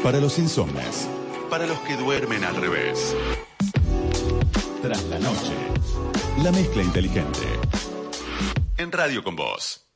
Para los insomnes. Para los que duermen al revés. Tras la noche. La mezcla inteligente. En Radio con Vos.